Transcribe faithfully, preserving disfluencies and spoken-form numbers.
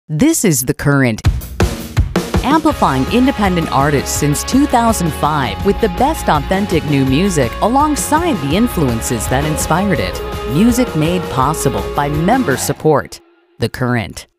This is The Current, amplifying independent artists since two thousand five with the best authentic new music alongside the influences that inspired it. Music made possible by member support. The Current.